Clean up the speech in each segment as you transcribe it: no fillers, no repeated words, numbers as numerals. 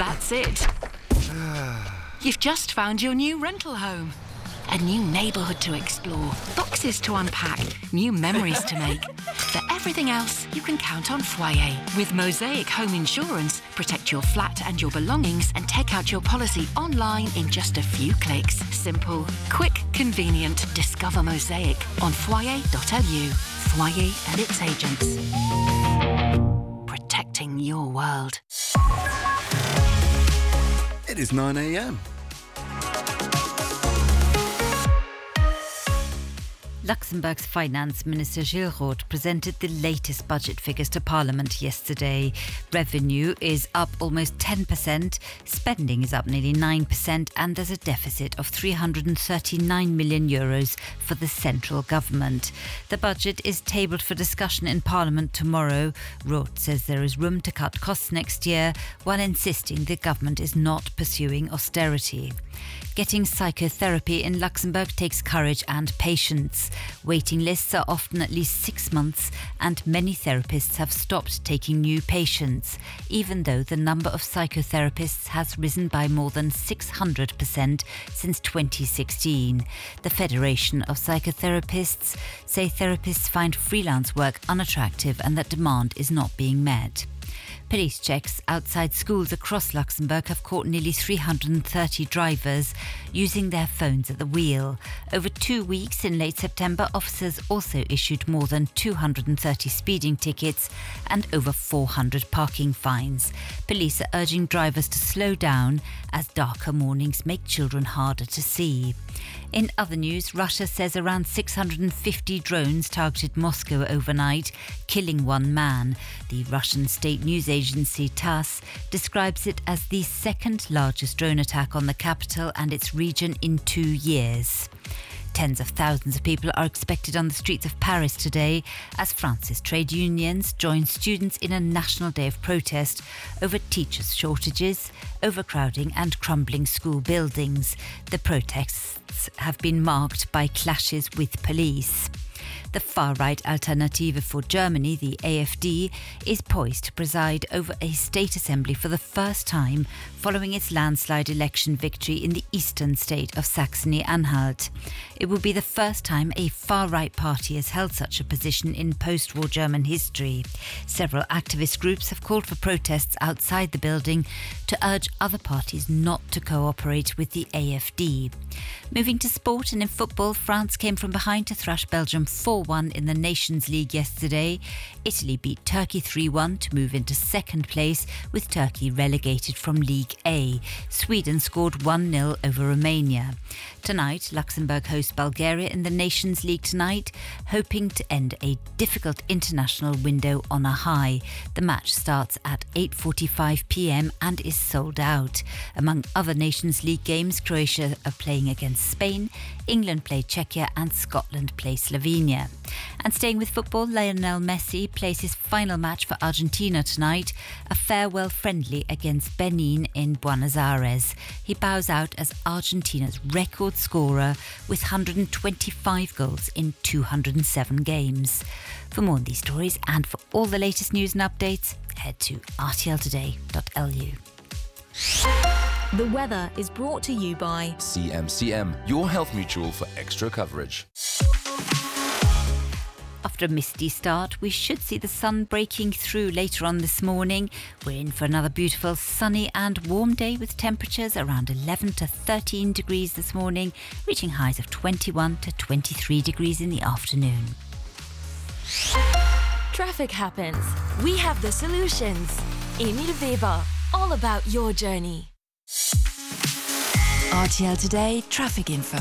That's it. You've just found your new rental home. A new neighbourhood to explore, boxes to unpack, new memories to make. For everything else, you can count on Foyer. With Mosaic Home Insurance, protect your flat and your belongings and take out your policy online in just a few clicks. Simple, quick, convenient. Discover Mosaic on foyer.lu. Foyer and its agents. Protecting your world. It is 9 a.m. Luxembourg's Finance Minister Gilles Roth presented the latest budget figures to Parliament yesterday. Revenue is up almost 10%, spending is up nearly 9%, and there's a deficit of €339 million for the central government. The budget is tabled for discussion in Parliament tomorrow. Roth says there is room to cut costs next year, while insisting the government is not pursuing austerity. Getting psychotherapy in Luxembourg takes courage and patience. Waiting lists are often at least 6 months, and many therapists have stopped taking new patients, even though the number of psychotherapists has risen by more than 600% since 2016. The Federation of Psychotherapists say therapists find freelance work unattractive and that demand is not being met. Police checks outside schools across Luxembourg have caught nearly 330 drivers using their phones at the wheel. Over 2 weeks in late September, officers also issued more than 230 speeding tickets and over 400 parking fines. Police are urging drivers to slow down as darker mornings make children harder to see. In other news, Russia says around 650 drones targeted Moscow overnight, killing one man. The Russian state news agency TASS describes it as the second largest drone attack on the capital and its region in 2 years. Tens of thousands of people are expected on the streets of Paris today as France's trade unions join students in a national day of protest over teachers' shortages, overcrowding and crumbling school buildings. The protests have been marked by clashes with police. The far-right Alternative for Germany, the AfD, is poised to preside over a state assembly for the first time following its landslide election victory in the eastern state of Saxony-Anhalt. It will be the first time a far-right party has held such a position in post-war German history. Several activist groups have called for protests outside the building to urge other parties not to cooperate with the AfD. Moving to sport, and in football, France came from behind to thrash Belgium 4-1 in the Nations League yesterday. Italy beat Turkey 3-1 to move into second place, with Turkey relegated from League A. Sweden scored 1-0 over Romania. Tonight, Luxembourg hosts Bulgaria in the Nations League tonight, hoping to end a difficult international window on a high. The match starts at 8:45 p.m. and is sold out. Among other Nations League games, Croatia are playing against Spain, England play Czechia and Scotland play Slovenia. And staying with football, Lionel Messi plays his final match for Argentina tonight, a farewell friendly against Benin in Buenos Aires. He bows out as Argentina's record scorer with 125 goals in 207 games. For more on these stories and for all the latest news and updates, head to rtltoday.lu. The weather is brought to you by CMCM, your health mutual for extra coverage. After a misty start, we should see the sun breaking through later on this morning. We're in for another beautiful sunny and warm day with temperatures around 11 to 13 degrees this morning, reaching highs of 21 to 23 degrees in the afternoon. Traffic happens. We have the solutions. Emil Weber, all about your journey. RTL Today traffic info.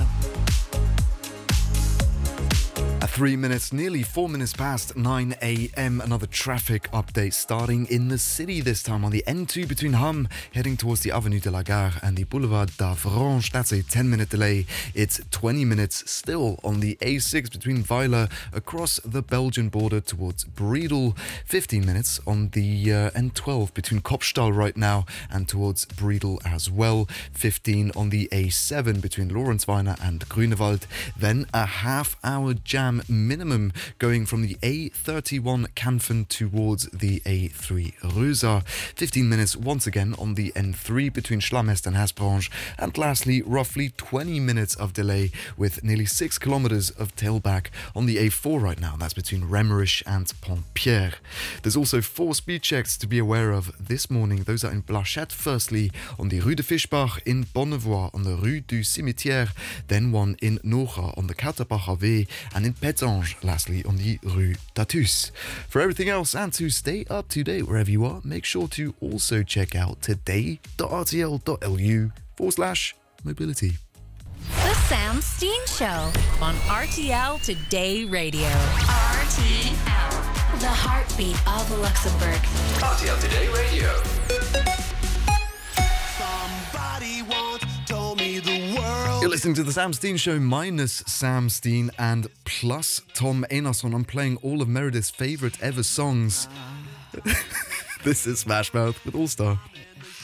3 minutes, nearly 4 minutes past 9 a.m. Another traffic update starting in the city this time on the N2 between Hamm heading towards the Avenue de la Gare and the Boulevard d'Avranches. That's a 10-minute delay. It's 20 minutes still on the A6 between Weiler across the Belgian border towards Briedel. 15 minutes on the N12 between Kopstal right now and towards Briedel as well. 15 on the A7 between Lorenzweiner and Grunewald. Then a half-hour jam minimum going from the A31 Canfin towards the A3 Rösa. 15 minutes once again on the N3 between Schlamest and Hasbranche. And lastly, roughly 20 minutes of delay with nearly 6 kilometers of tailback on the A4 right now. That's between Remmerich and Pontpierre. There's also 4 speed checks to be aware of this morning. Those are in Blachette, firstly on the Rue de Fischbach, in Bonnevoie on the Rue du Cimetière, then one in Nora on the Katterbacher Weg, and in Pétange, lastly on the Rue Tatus. For everything else and to stay up to date wherever you are, make sure to also check out today.rtl.lu/mobility. The Sam Steen Show on RTL Today Radio. RTL, the heartbeat of Luxembourg. RTL Today Radio. Somebody once told me the world. You're listening to the Sam Steen Show minus Sam Steen and plus Tom Einarsson. I'm playing all of Meredith's favourite ever songs. This is Smash Mouth with All Star.